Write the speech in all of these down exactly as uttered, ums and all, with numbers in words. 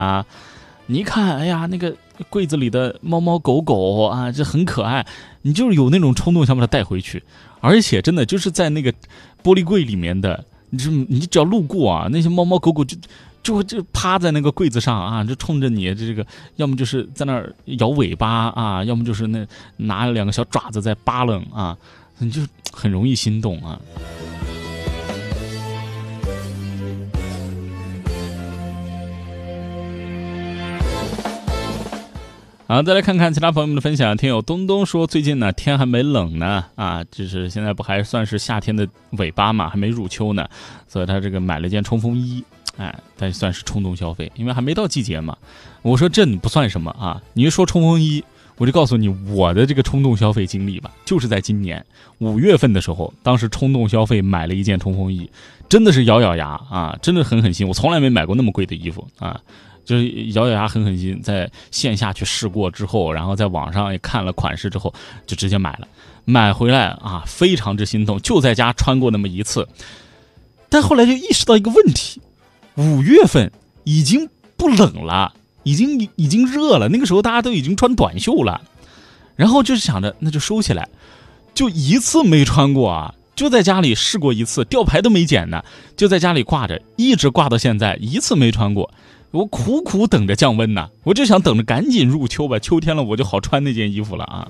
啊，你一看，哎呀，那个柜子里的猫猫狗狗啊，这很可爱，你就是有那种冲动想把它带回去，而且真的就是在那个玻璃柜里面的，你就你只要路过啊，那些猫猫狗狗就就会就趴在那个柜子上啊，就冲着你这个，要么就是在那儿摇尾巴啊，要么就是那拿两个小爪子在扒楞啊，你就很容易心动啊。好，再来看看其他朋友们的分享。听友东东说，最近呢天还没冷呢，啊，就是现在不还算是夏天的尾巴嘛，还没入秋呢，所以他这个买了件冲锋衣，哎，但算是冲动消费，因为还没到季节嘛。我说这不算什么啊，你一说冲锋衣，我就告诉你我的这个冲动消费经历吧，就是在今年五月份的时候，当时冲动消费买了一件冲锋衣，真的是咬咬牙啊，真的狠狠心，我从来没买过那么贵的衣服啊。就是咬咬牙狠狠心，在线下去试过之后，然后在网上也看了款式之后，就直接买了。买回来啊，非常之心动，就在家穿过那么一次。但后来就意识到一个问题，五月份已经不冷了，已经已经热了，那个时候大家都已经穿短袖了。然后就是想着那就收起来，就一次没穿过啊，就在家里试过一次，吊牌都没剪呢，就在家里挂着，一直挂到现在，一次没穿过。我苦苦等着降温呢，我就想等着赶紧入秋吧，秋天了我就好穿那件衣服了啊。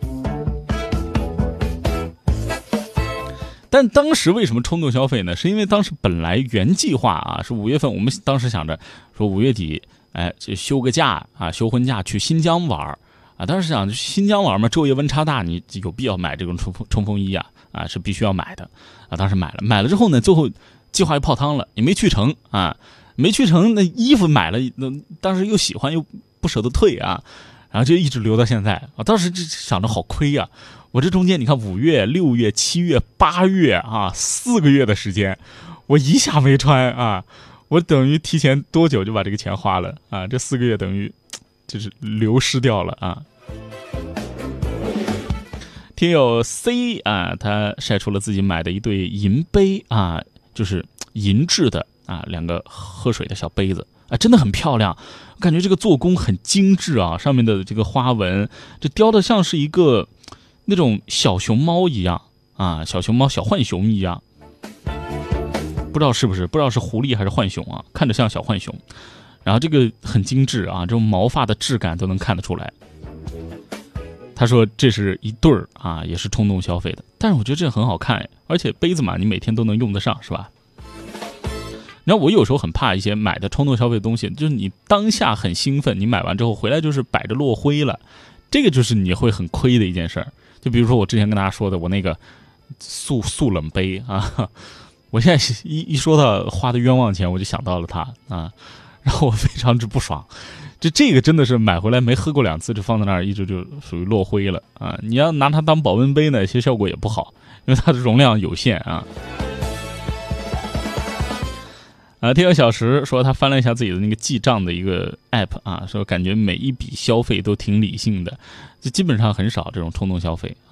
但当时为什么冲动消费呢？是因为当时本来原计划啊是五月份，我们当时想着说五月底，哎，就休个假啊，休婚假去新疆玩啊。当时想新疆玩嘛，昼夜温差大，你有必要买这种冲锋冲锋衣啊？啊，是必须要买的啊。当时买了，买了之后呢，最后计划又泡汤了，也没去成啊。没去成，那衣服买了，那当时又喜欢又不舍得退啊，然后就一直留到现在啊。当时就想着好亏啊，我这中间你看五月、六月、七月、八月啊，四个月的时间，我一下没穿啊，我等于提前多久就把这个钱花了啊？这四个月等于就是流失掉了啊。听友 C 啊，他晒出了自己买的一对银杯啊，就是银质的。啊，两个喝水的小杯子啊，真的很漂亮，感觉这个做工很精致啊，上面的这个花纹，这雕的像是一个那种小熊猫一样啊，小熊猫、小浣熊一样，不知道是不是，不知道是狐狸还是浣熊啊，看着像小浣熊，然后这个很精致啊，这种毛发的质感都能看得出来。他说这是一对儿啊，也是冲动消费的，但是我觉得这很好看，而且杯子嘛，你每天都能用得上，是吧？然后我有时候很怕一些买的冲动消费的东西，就是你当下很兴奋，你买完之后回来就是摆着落灰了，这个就是你会很亏的一件事儿。就比如说我之前跟大家说的，我那个速速冷杯啊，我现在一一说到花的冤枉钱，我就想到了它啊，然后我非常之不爽。就这个真的是买回来没喝过两次就放在那儿，一直就属于落灰了啊。你要拿它当保温杯呢，其实效果也不好，因为它的容量有限啊。啊，听友小石说他翻了一下自己的那个记账的一个 app 啊，说感觉每一笔消费都挺理性的，就基本上很少这种冲动消费